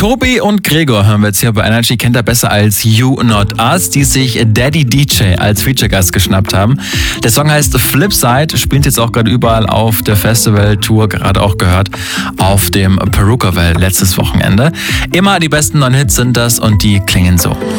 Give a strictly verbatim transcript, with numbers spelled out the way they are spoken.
Tobi und Gregor hören wir jetzt hier bei Energy, kennt er besser als You Not Us, die sich Daddy D J als Feature-Gast geschnappt haben. Der Song heißt Flipside, spielt jetzt auch gerade überall auf der Festival-Tour, gerade auch gehört auf dem Perukaville letztes Wochenende. Immer die besten neuen Hits sind das und die klingen so.